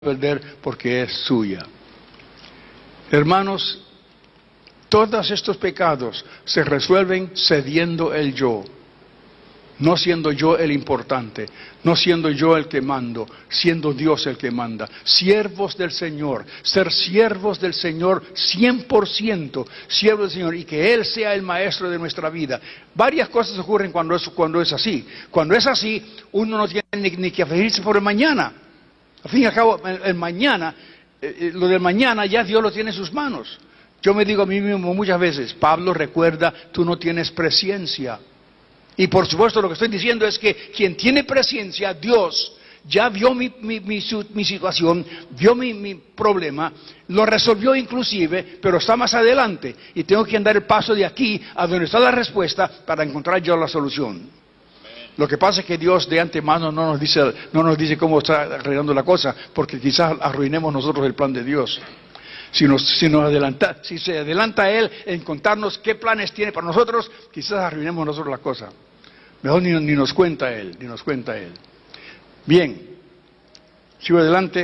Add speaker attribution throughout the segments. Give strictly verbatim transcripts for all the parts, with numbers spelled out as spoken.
Speaker 1: perder porque es suya. Hermanos, todos estos pecados se resuelven cediendo el yo, no siendo yo el importante, no siendo yo el que mando, siendo Dios el que manda. Siervos del Señor, ser siervos del Señor cien por ciento, siervos del Señor, y que Él sea el maestro de nuestra vida. Varias cosas ocurren cuando es, cuando es así. Cuando es así, uno no tiene ni, ni que afligirse por el mañana. Al fin y al cabo, el, el mañana, eh, lo del mañana ya Dios lo tiene en sus manos. Yo me digo a mí mismo muchas veces, Pablo, recuerda, tú no tienes presciencia. Y por supuesto lo que estoy diciendo es que quien tiene presciencia, Dios, ya vio mi, mi, mi, mi situación, vio mi, mi problema, lo resolvió inclusive, pero está más adelante. Y tengo que andar el paso de aquí a donde está la respuesta para encontrar yo la solución. Lo que pasa es que Dios de antemano no nos dice, no nos dice cómo está arreglando la cosa, porque quizás arruinemos nosotros el plan de Dios. Si, nos, si, nos adelanta, si se adelanta Él en contarnos qué planes tiene para nosotros, quizás arruinemos nosotros la cosa. Mejor ni, ni nos cuenta Él, ni nos cuenta Él. Bien, sigo adelante.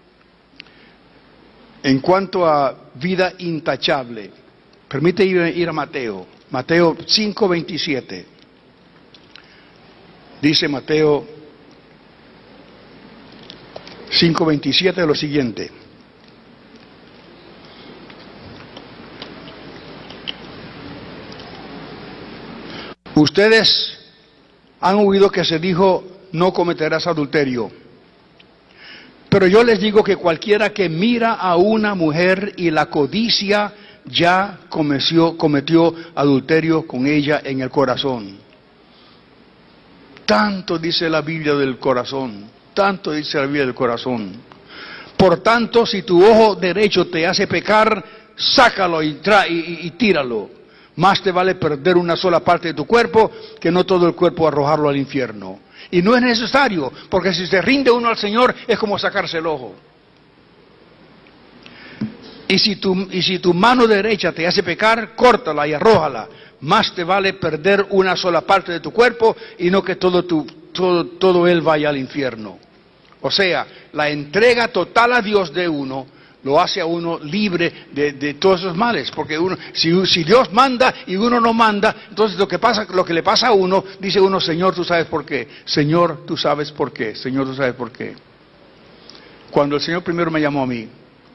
Speaker 1: En cuanto a vida intachable, permite ir, ir a Mateo, Mateo cinco veintisiete. Dice Mateo cinco veintisiete lo siguiente. Ustedes han oído que se dijo, no cometerás adulterio. Pero yo les digo que cualquiera que mira a una mujer y la codicia, ya cometió, cometió adulterio con ella en el corazón. Tanto dice la Biblia del corazón, tanto dice la Biblia del corazón. Por tanto, si tu ojo derecho te hace pecar, sácalo y, tra y, y tíralo. Más te vale perder una sola parte de tu cuerpo que no todo el cuerpo arrojarlo al infierno. Y no es necesario, porque si se rinde uno al Señor es como sacarse el ojo. Y si tu, y si tu mano derecha te hace pecar, córtala y arrójala. Más te vale perder una sola parte de tu cuerpo y no que todo, tu, todo, todo él vaya al infierno. O sea, la entrega total a Dios de uno lo hace a uno libre de, de todos esos males, porque uno, si, si Dios manda y uno no manda, entonces lo que pasa, lo que le pasa a uno, dice uno, Señor, tú sabes por qué, Señor, tú sabes por qué, Señor, tú sabes por qué. Cuando el Señor primero me llamó a mí,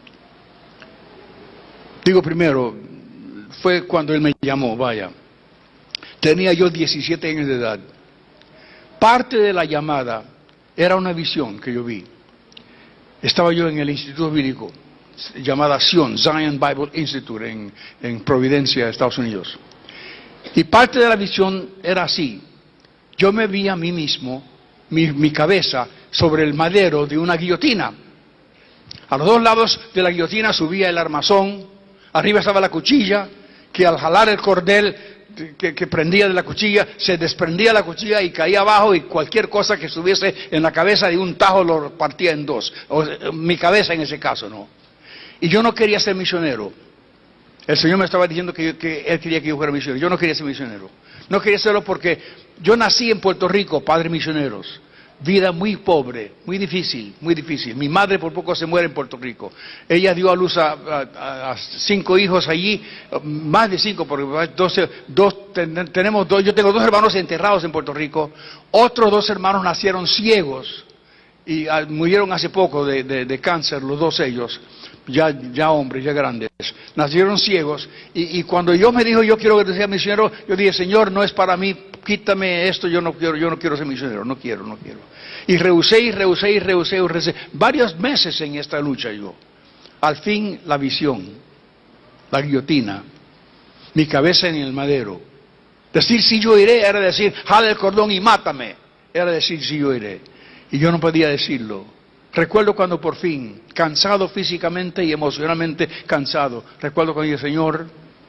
Speaker 1: digo primero, fue cuando Él me llamó, vaya, tenía yo diecisiete años de edad. Parte de la llamada era una visión que yo vi. Estaba yo en el Instituto Bíblico, llamada Zion, Zion Bible Institute, en, en Providencia, Estados Unidos. Y parte de la visión era así. Yo me vi a mí mismo, mi, mi cabeza, sobre el madero de una guillotina. A los dos lados de la guillotina subía el armazón, arriba estaba la cuchilla, que al jalar el cordel que, que prendía de la cuchilla, se desprendía la cuchilla y caía abajo, y cualquier cosa que estuviese en la cabeza de un tajo lo partía en dos. O, mi cabeza en ese caso, ¿no? Y yo no quería ser misionero. El Señor me estaba diciendo que, yo, que Él quería que yo fuera misionero. Yo no quería ser misionero. No quería serlo porque yo nací en Puerto Rico, padres misioneros. Vida muy pobre, muy difícil, muy difícil. Mi madre por poco se muere en Puerto Rico. Ella dio a luz a, a, a cinco hijos allí, más de cinco, porque doce, dos, ten, tenemos dos, yo tengo dos hermanos enterrados en Puerto Rico. Otros dos hermanos nacieron ciegos y a, murieron hace poco de, de, de cáncer, los dos ellos. Ya, ya hombres, ya grandes, nacieron ciegos, y, y cuando yo me dijo yo quiero que sea misionero, yo dije, Señor, no es para mí, quítame esto, yo no quiero, yo no quiero ser misionero, no quiero, no quiero. Y rehusé, y rehusé, y rehusé, y rehusé, varios meses en esta lucha yo. Al fin la visión, la guillotina, mi cabeza en el madero. Decir si yo iré era decir, jala el cordón y mátame, era decir si yo iré. Y yo no podía decirlo. Recuerdo cuando por fin, cansado físicamente y emocionalmente cansado, recuerdo cuando dije, Señor,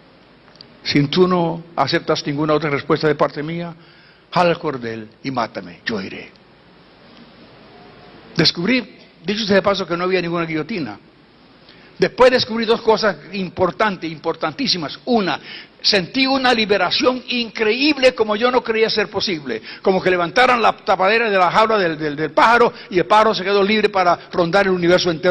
Speaker 1: si tú no aceptas ninguna otra respuesta de parte mía, jala el cordel y mátame, yo iré. Descubrí, dicho sea de paso, que no había ninguna guillotina. Después descubrí dos cosas importantes, importantísimas. Una, sentí una liberación increíble como yo no creía ser posible. Como que levantaran la tapadera de la jaula del, del, del pájaro y el pájaro se quedó libre para rondar el universo entero.